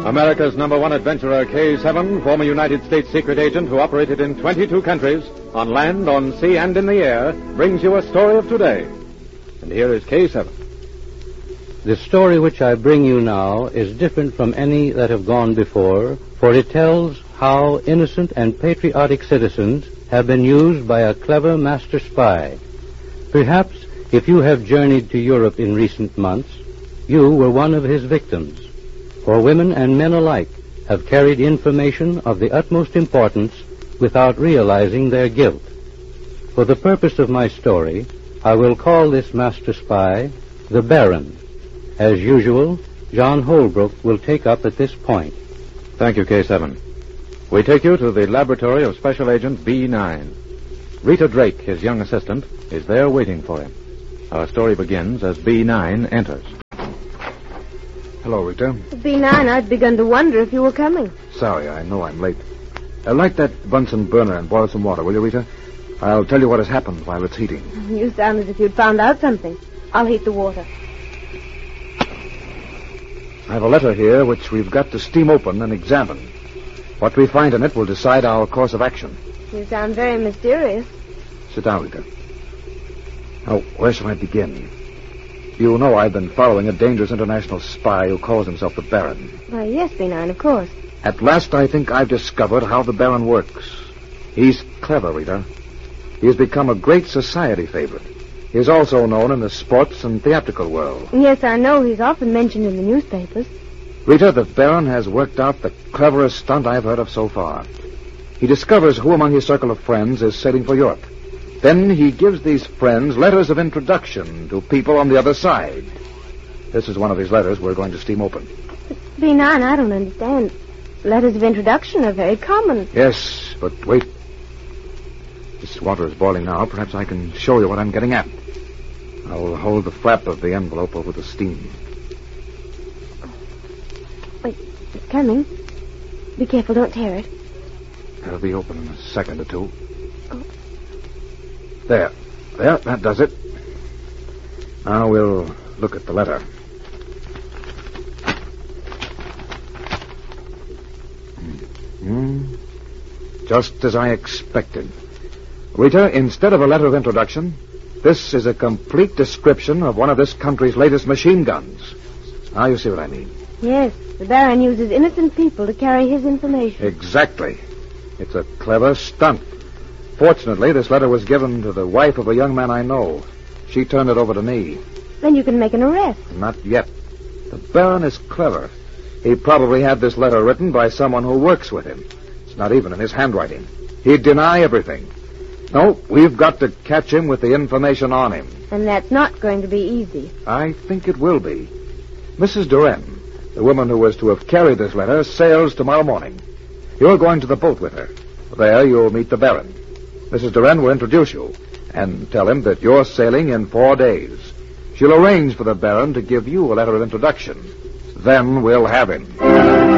America's #1 adventurer, K7, former United States secret agent who operated in 22 countries, on land, on sea, and in the air, brings you a story of today. And here is K7. The story which I bring you now is different from any that have gone before, for it tells how innocent and patriotic citizens have been used by a clever master spy. Perhaps, if you have journeyed to Europe in recent months, you were one of his victims. For women and men alike have carried information of the utmost importance without realizing their guilt. For the purpose of my story, I will call this master spy the Baron. As usual, John Holbrook will take up at this point. Thank you, K7. We take you to the laboratory of Special Agent B9. Rita Drake, his young assistant, is there waiting for him. Our story begins as B9 enters. Hello, Rita. B9, I'd begun to wonder if you were coming. Sorry, I know I'm late. Light that Bunsen burner and boil some water, will you, Rita? I'll tell you what has happened while it's heating. You sound as if you'd found out something. I'll heat the water. I have a letter here which we've got to steam open and examine. What we find in it will decide our course of action. You sound very mysterious. Sit down, Rita. Now, where shall I begin? You know I've been following a dangerous international spy who calls himself the Baron. Why, yes, B9, of course. At last, I think I've discovered how the Baron works. He's clever, Rita. He has become a great society favorite. He is also known in the sports and theatrical world. Yes, I know. He's often mentioned in the newspapers. Rita, the Baron has worked out the cleverest stunt I've heard of so far. He discovers who among his circle of friends is sailing for Europe. Then he gives these friends letters of introduction to people on the other side. This is one of his letters we're going to steam open. B9, I don't understand. Letters of introduction are very common. Yes, but wait. This water is boiling now. Perhaps I can show you what I'm getting at. I'll hold the flap of the envelope over the steam. Wait, it's coming. Be careful, don't tear it. It'll be open in a second or two. Oh. There, that does it. Now we'll look at the letter. Just as I expected. Rita, instead of a letter of introduction, this is a complete description of one of this country's latest machine guns. Now you see what I mean. Yes, the Baron uses innocent people to carry his information. Exactly. It's a clever stunt. Fortunately, this letter was given to the wife of a young man I know. She turned it over to me. Then you can make an arrest. Not yet. The Baron is clever. He probably had this letter written by someone who works with him. It's not even in his handwriting. He'd deny everything. No, we've got to catch him with the information on him. And that's not going to be easy. I think it will be. Mrs. Duran, the woman who was to have carried this letter, sails tomorrow morning. You're going to the boat with her. There you'll meet the Baron. Mrs. Duran will introduce you and tell him that you're sailing in 4 days. She'll arrange for the Baron to give you a letter of introduction. Then we'll have him.